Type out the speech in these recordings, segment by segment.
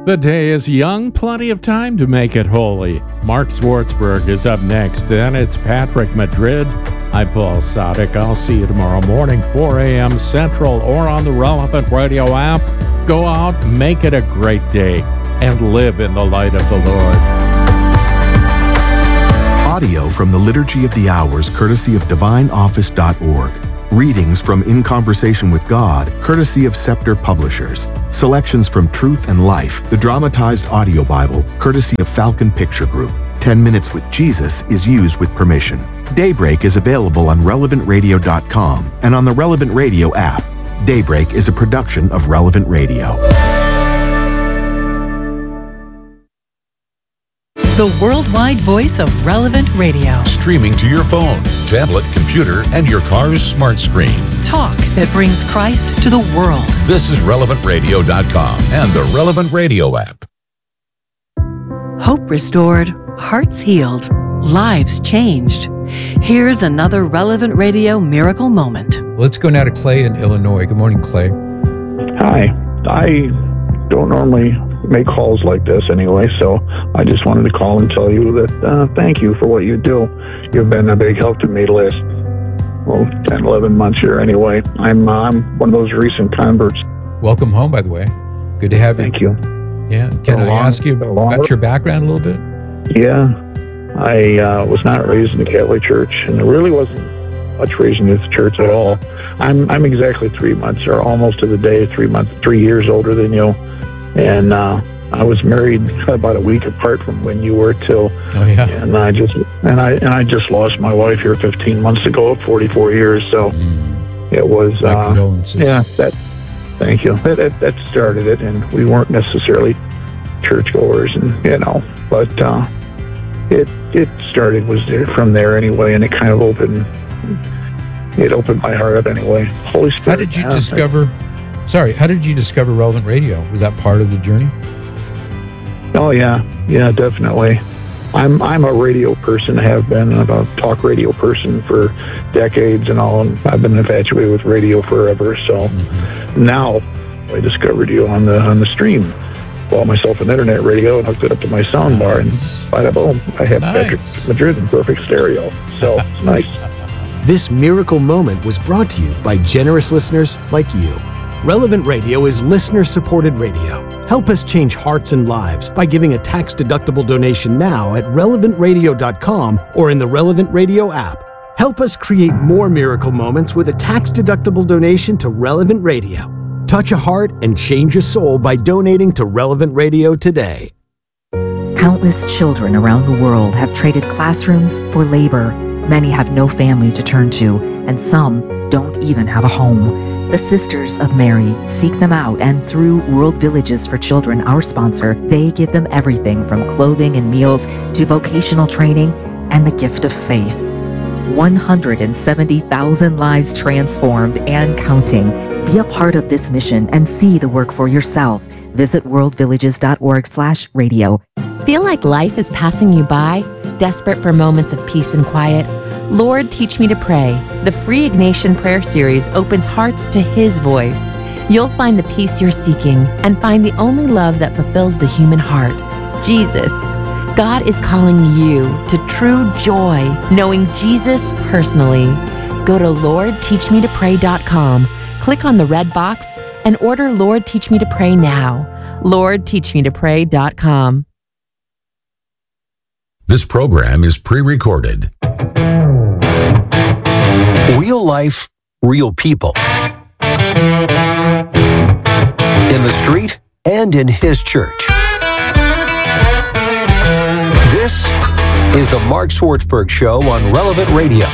The day is young, plenty of time to make it holy. Mark Schwartzberg is up next, then it's Patrick Madrid. I'm Paul Sadek. I'll see you tomorrow morning, 4 a.m. Central, or on the Relevant Radio app. Go out, make it a great day, and live in the light of the Lord. Audio from the Liturgy of the Hours, courtesy of DivineOffice.org. Readings from In Conversation with God, courtesy of Scepter Publishers. Selections from Truth and Life, the dramatized audio Bible, courtesy of Falcon Picture Group. 10 Minutes with Jesus is used with permission. Daybreak is available on RelevantRadio.com and on the Relevant Radio app. Daybreak is a production of Relevant Radio. The worldwide voice of Relevant Radio. Streaming to your phone, tablet, computer, and your car's smart screen. Talk that brings Christ to the world. This is RelevantRadio.com and the Relevant Radio app. Hope restored, hearts healed, lives changed. Here's another Relevant Radio miracle moment. Let's go now to Clay in Illinois. Good morning, Clay. Hi. I don't normally make calls like this anyway, so I just wanted to call and tell you that thank you for what you do. You've been a big help to me the last 10, 11 months here anyway. I'm one of those recent converts. Welcome home, by the way. Good to have you. Thank you. Yeah. Can I ask you about your background a little bit? Yeah. I was not raised in the Catholic Church, and there really wasn't much raised in the church at all. I'm exactly 3 months, or almost to the day, 3 years older than you. And I was married about a week apart from when you were too. Oh yeah. And I just lost my wife here 15 months ago at 44 years. So it was my condolences. Yeah, thank you. That started it, and we weren't necessarily churchgoers, and but it started was from there anyway, and it kind of opened my heart up anyway. Holy Spirit. How did you discover Relevant Radio? Was that part of the journey? Oh yeah, definitely. I'm a radio person, have been. I'm a talk radio person for decades and all, and I've been infatuated with radio forever. So now I discovered you on the stream. Bought myself an internet radio and hooked it up to my sound bar, and bada boom, I have Patrick Madrid in perfect stereo. So it's nice. This miracle moment was brought to you by generous listeners like you. Relevant Radio is listener-supported radio. Help us change hearts and lives by giving a tax-deductible donation now at relevantradio.com or in the Relevant Radio app. Help us create more miracle moments with a tax-deductible donation to Relevant Radio. Touch a heart and change a soul by donating to Relevant Radio today. Countless children around the world have traded classrooms for labor. Many have no family to turn to, and some don't even have a home. The Sisters of Mary seek them out, and through World Villages for Children, our sponsor, they give them everything from clothing and meals to vocational training and the gift of faith. 170,000 lives transformed and counting. Be a part of this mission and see the work for yourself. Visit worldvillages.org/radio. Feel like life is passing you by? Desperate for moments of peace and quiet? Lord, Teach Me to Pray. The free Ignatian prayer series opens hearts to His voice. You'll find the peace you're seeking and find the only love that fulfills the human heart, Jesus. God is calling you to true joy, knowing Jesus personally. Go to LordTeachMeToPray.com, click on the red box, and order Lord Teach Me to Pray now. LordTeachMeToPray.com. This program is pre-recorded. Real life, real people. In the street and in His church. This is the Mark Schwartzberg Show on Relevant Radio.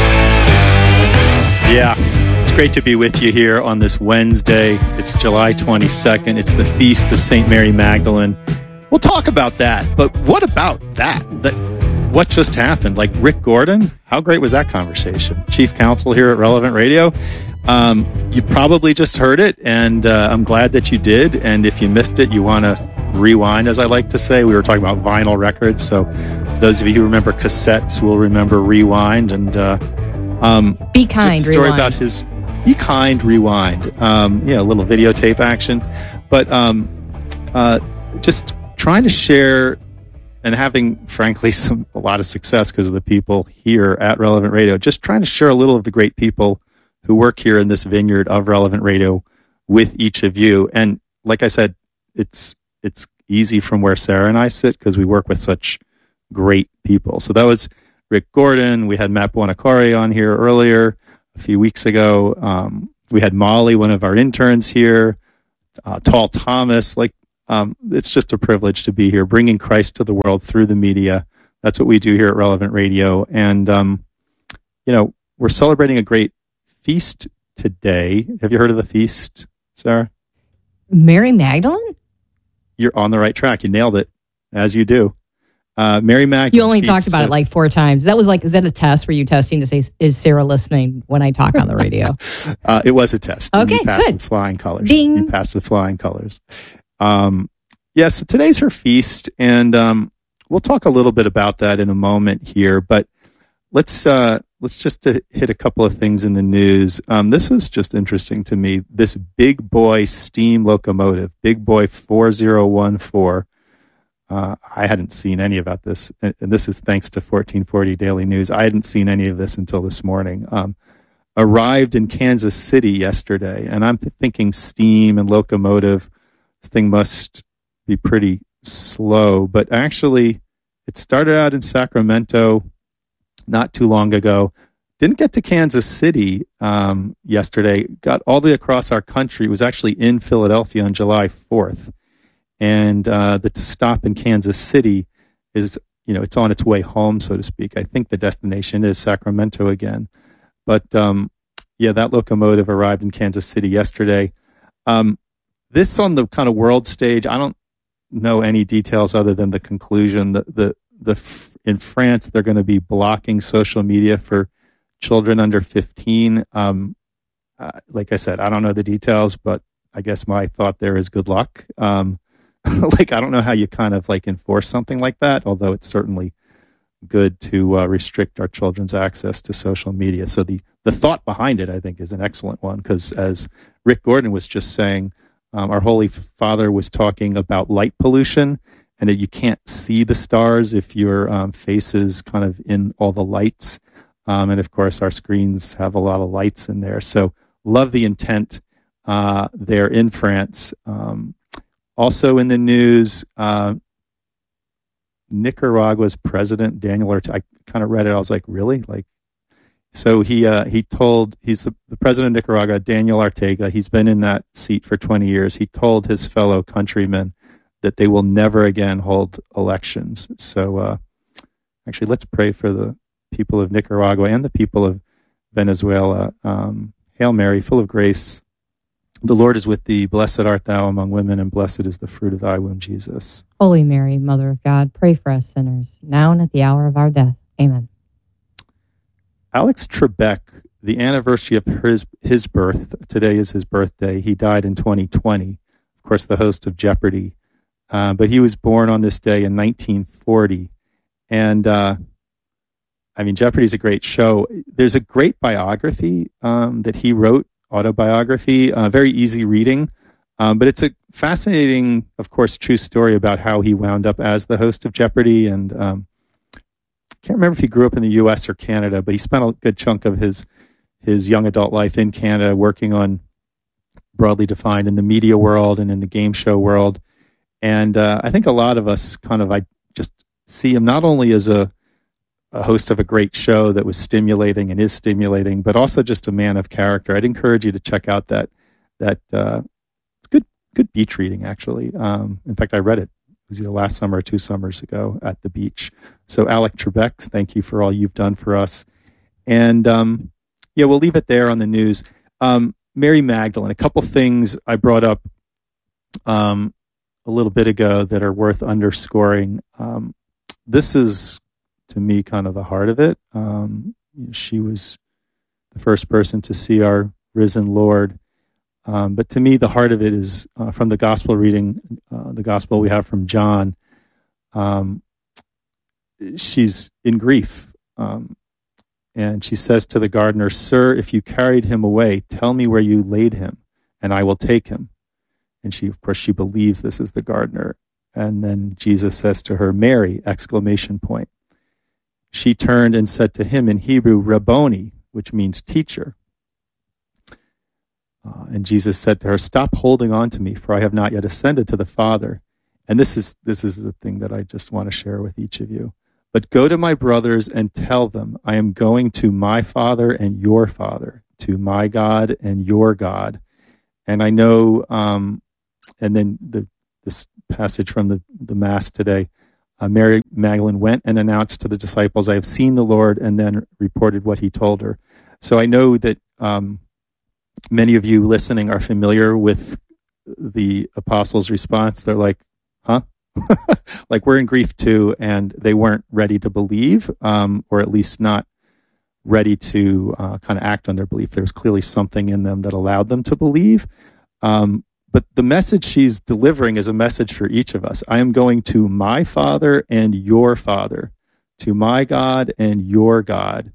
Yeah, it's great to be with you here on this Wednesday. It's July 22nd. It's the Feast of St. Mary Magdalene. We'll talk about that, but what about that? What just happened? Like Rick Gordon? How great was that conversation? Chief Counsel here at Relevant Radio. You probably just heard it, and I'm glad that you did. And if you missed it, you want to rewind, as I like to say. We were talking about vinyl records, so those of you who remember cassettes will remember rewind. And Be Kind, story rewind. about his Be Kind, rewind. A little videotape action. But just trying to share and having, frankly, a lot of success because of the people here at Relevant Radio, just trying to share a little of the great people who work here in this vineyard of Relevant Radio with each of you. And like I said, it's easy from where Sarah and I sit because we work with such great people. So that was Rick Gordon. We had Matt Buonacori on here earlier a few weeks ago. We had Molly, one of our interns here, Tall Thomas. It's just a privilege to be here, bringing Christ to the world through the media. That's what we do here at Relevant Radio. And, we're celebrating a great feast today. Have you heard of the feast, Sarah? Mary Magdalene? You're on the right track. You nailed it, as you do. Mary Magdalene. You only talked about it like 4 times. Is that a test? Were you testing to say, is Sarah listening when I talk on the radio? It was a test. Okay, you passed good. With flying colors. Ding. You passed with flying colors. So today's her feast, and we'll talk a little bit about that in a moment here. But let's just hit a couple of things in the news. This was just interesting to me. This Big Boy steam locomotive, Big Boy 4014. I hadn't seen any about this, and this is thanks to 1440 Daily News. I hadn't seen any of this until this morning. Arrived in Kansas City yesterday, and I'm thinking steam and locomotive. This thing must be pretty slow, but actually it started out in Sacramento not too long ago. Didn't get to Kansas City yesterday. Got all the way across our country. It was actually in Philadelphia on July 4th. And the stop in Kansas City is, it's on its way home, so to speak. I think the destination is Sacramento again. But, that locomotive arrived in Kansas City yesterday. This on the kind of world stage, I don't know any details other than the conclusion. In France, they're going to be blocking social media for children under 15. Like I said, I don't know the details, but I guess my thought there is good luck. I don't know how you kind of enforce something like that, although it's certainly good to restrict our children's access to social media. So the thought behind it, I think, is an excellent one, because as Rick Gordon was just saying, our Holy Father was talking about light pollution, and that you can't see the stars if your face is kind of in all the lights. And of course, our screens have a lot of lights in there. So love the intent there in France. Also in the news, Nicaragua's president, Daniel Ortega, I kind of read it. I was like, really? So he's the president of Nicaragua, Daniel Ortega. He's been in that seat for 20 years. He told his fellow countrymen that they will never again hold elections. So actually, let's pray for the people of Nicaragua and the people of Venezuela. Hail Mary, full of grace, the Lord is with thee. Blessed art thou among women, and blessed is the fruit of thy womb, Jesus. Holy Mary, Mother of God, pray for us sinners, now and at the hour of our death. Amen. Alex Trebek, the anniversary of his birth, today is his birthday. He died in 2020, of course, the host of Jeopardy. But he was born on this day in 1940. And, Jeopardy is a great show. There's a great biography that he wrote, autobiography, very easy reading. But it's a fascinating, of course, true story about how he wound up as the host of Jeopardy. And I can't remember if he grew up in the U.S. or Canada, but he spent a good chunk of his young adult life in Canada working on, broadly defined, in the media world and in the game show world. And I think a lot of us I just see him not only as a host of a great show that was stimulating and is stimulating, but also just a man of character. I'd encourage you to check out that it's good beach reading, actually. In fact, I read it. It was either last summer or 2 summers ago at the beach. So Alec Trebek, thank you for all you've done for us. And we'll leave it there on the news. Mary Magdalene, a couple things I brought up a little bit ago that are worth underscoring. This is, to me, kind of the heart of it. She was the first person to see our risen Lord. But to me, the heart of it is from the gospel reading, the gospel we have from John. She's in grief. And she says to the gardener, "Sir, if you carried him away, tell me where you laid him, and I will take him." And she believes this is the gardener. And then Jesus says to her, Mary, exclamation point. She turned and said to him in Hebrew, Rabboni, which means teacher. And Jesus said to her, stop holding on to me, for I have not yet ascended to the Father. And this is the thing that I just want to share with each of you. But go to my brothers and tell them, I am going to my Father and your Father, to my God and your God. And I know, and then this passage from the Mass today, Mary Magdalene went and announced to the disciples, I have seen the Lord, and then reported what he told her. So I know that many of you listening are familiar with the apostles' response. They're like, huh? Like, we're in grief too, and they weren't ready to believe, or at least not ready to kind of act on their belief. There's clearly something in them that allowed them to believe. But the message she's delivering is a message for each of us. I am going to my Father and your Father, to my God and your God.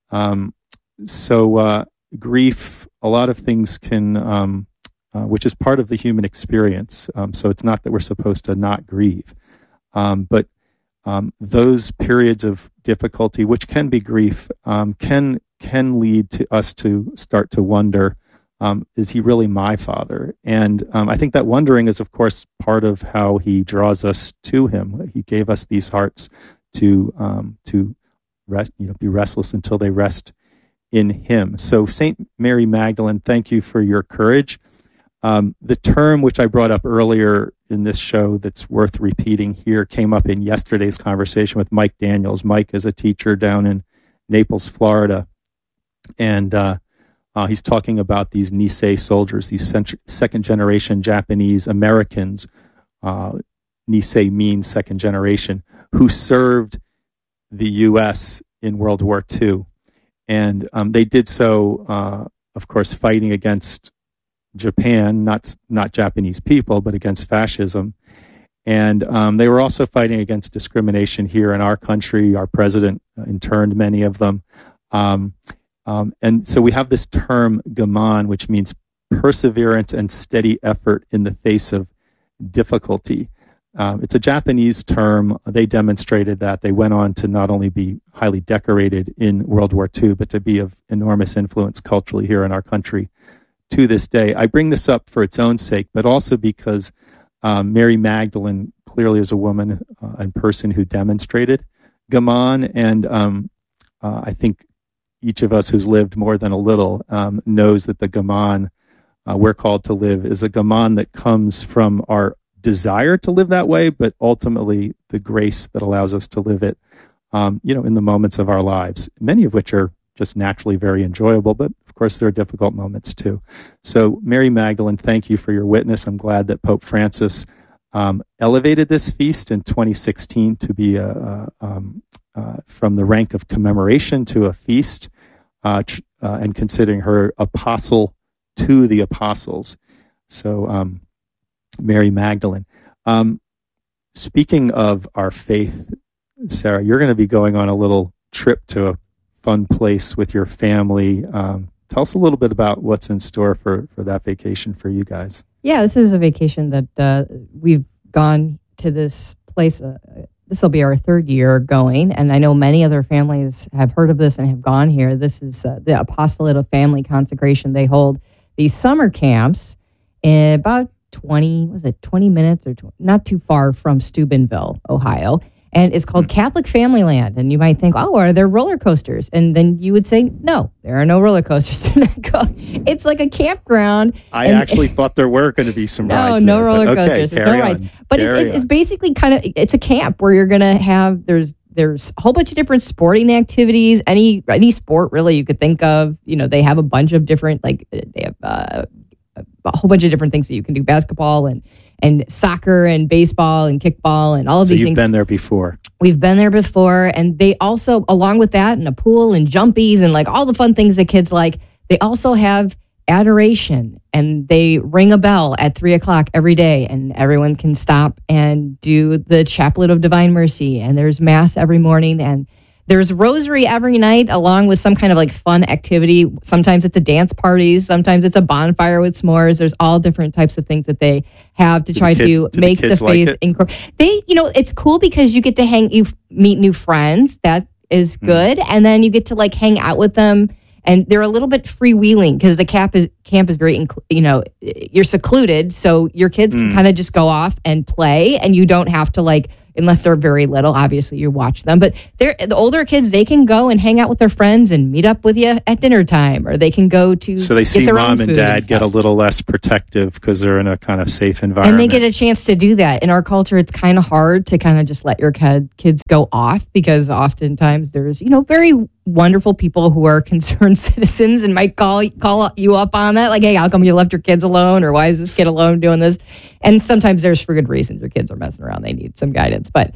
So grief, a lot of things can, which is part of the human experience. So it's not that we're supposed to not grieve. But those periods of difficulty, which can be grief, can lead to us to start to wonder, is he really my Father? And I think that wondering is, of course, part of how he draws us to him. He gave us these hearts to rest, be restless until they rest in him. So Saint Mary Magdalene, thank you for your courage. The term which I brought up earlier in this show that's worth repeating here came up in yesterday's conversation with Mike Daniels. Mike is a teacher down in Naples, Florida. And he's talking about these Nisei soldiers, these second-generation Japanese Americans. Nisei means second generation, who served the U.S. in World War II. And they did so, of course, fighting against Japan, not Japanese people, but against fascism. And they were also fighting against discrimination here in our country. Our president interned many of them. And so we have this term gaman, which means perseverance and steady effort in the face of difficulty. It's a Japanese term. They demonstrated that. They went on to not only be highly decorated in World War II, but to be of enormous influence culturally here in our country to this day. I bring this up for its own sake, but also because Mary Magdalene clearly is a woman and person who demonstrated gaman. And I think each of us who's lived more than a little knows that the gaman we're called to live is a gaman that comes from our desire to live that way, but ultimately the grace that allows us to live it, in the moments of our lives, many of which are just naturally very enjoyable, but of course there are difficult moments too. So Mary Magdalene, thank you for your witness. I'm glad that Pope Francis elevated this feast in 2016 to be from the rank of commemoration to a feast, and considering her apostle to the apostles. So Mary Magdalene. Speaking of our faith, Sarah, you're going to be going on a little trip to a fun place with your family. Tell us a little bit about what's in store for that vacation for you guys. Yeah, this is a vacation that we've gone to this place. This will be our third year going, and I know many other families have heard of this and have gone here. This is the Apostolate of Family Consecration. They hold these summer camps in about 20 minutes or not too far from Steubenville, Ohio. And it's called Catholic Family Land. And you might think, oh, are there roller coasters? And then you would say, no, there are no roller coasters. It's like a campground. I actually thought there were going to be some rides. No roller coasters. There's no rides. But it's basically it's a camp where you're going to have, there's a whole bunch of different sporting activities, any sport really you could think of. They have a bunch of different, they have a whole bunch of different things that you can do, basketball and soccer and baseball and kickball and all of these things. So you've been there before. We've been there before. And they also, along with that, and a pool and jumpies and all the fun things that kids like, they also have adoration. And they ring a bell at 3:00 every day. And everyone can stop and do the Chaplet of Divine Mercy. And there's Mass every morning. And There's rosary every night along with some kind of like fun activity. Sometimes it's a dance party. Sometimes it's a bonfire with s'mores. There's all different types of things that they have to try to make the faith. It's cool because you get to meet new friends. That is good. And then you get to like hang out with them. And they're a little bit freewheeling because the camp is very, you're secluded. So your kids can kind of just go off and play, and you don't have to like, unless they're very little, obviously you watch them. But the older kids, they can go and hang out with their friends and meet up with you at dinner time, or they can go to So they see mom and dad get a little less protective because they're in a kind of safe environment. And they get a chance to do that. In our culture, it's kind of hard to kind of just let your kids go off because oftentimes there's, very wonderful people who are concerned citizens and might call you up on that. Like, hey, how come you left your kids alone? Or why is this kid alone doing this? And sometimes there's for good reasons. Your kids are messing around. They need some guidance. But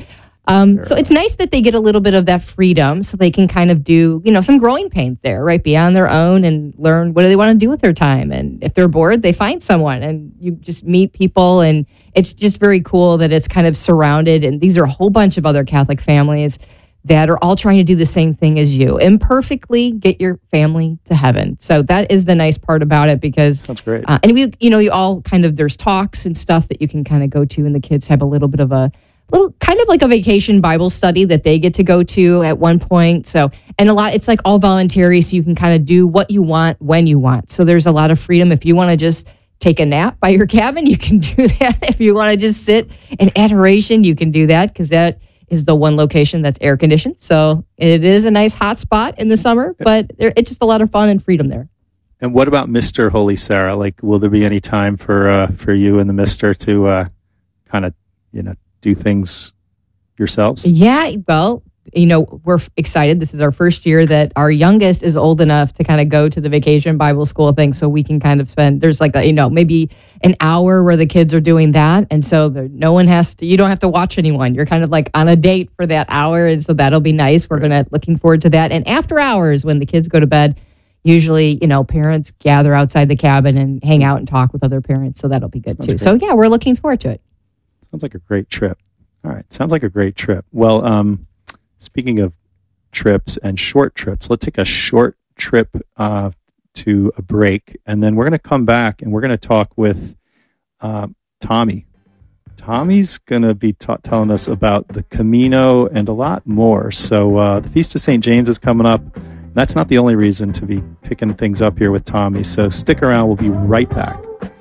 so it's nice that they get a little bit of that freedom so they can kind of do, some growing pains there, right? Be on their own and learn what do they want to do with their time. And if they're bored, they find someone and you just meet people. And it's just very cool that it's kind of surrounded. And these are a whole bunch of other Catholic families that are all trying to do the same thing as you. Imperfectly get your family to heaven. So that is the nice part about it because that's great. And you all kind of, there's talks and stuff that you can kind of go to, and the kids have a little bit of a little kind of like a vacation Bible study that they get to go to at one point. So, and it's like all voluntary, so you can kind of do what you want when you want. So there's a lot of freedom. If you want to just take a nap by your cabin, you can do that. If you want to just sit in adoration, you can do that because that is the one location that's air conditioned. So it is a nice hot spot in the summer, but it's just a lot of fun and freedom there. And what about Mr. Holy Sarah? Like, will there be any time for you and the Mr. to kind of, do things yourselves? Yeah, well, we're excited. This is our first year that our youngest is old enough to kind of go to the vacation Bible school thing. So we can kind of there's like, maybe an hour where the kids are doing that. And so you don't have to watch anyone. You're kind of like on a date for that hour. And so that'll be nice. We're looking forward to that. And after hours, when the kids go to bed, usually, parents gather outside the cabin and hang out and talk with other parents. So that'll be good too. So yeah, we're looking forward to it. Sounds like a great trip. All right. Sounds like a great trip. Well, speaking of trips and short trips, let's take a short trip to a break, and then we're going to come back and we're going to talk with Tommy. Tommy's going to be telling us about the Camino and a lot more. So the Feast of St. James is coming up. That's not the only reason to be picking things up here with Tommy. So stick around. We'll be right back.